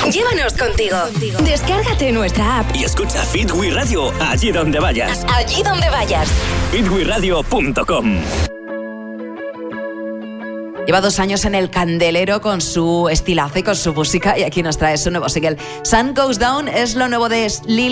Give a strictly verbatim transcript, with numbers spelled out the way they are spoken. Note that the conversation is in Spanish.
Llévanos contigo. Descárgate nuestra app y escucha Fit We Radio allí donde vayas. Allí donde vayas. fit we radio punto com. Lleva dos años en el candelero con su estilazo y con su música, y aquí nos trae su nuevo single. Sun Goes Down es lo nuevo de Lil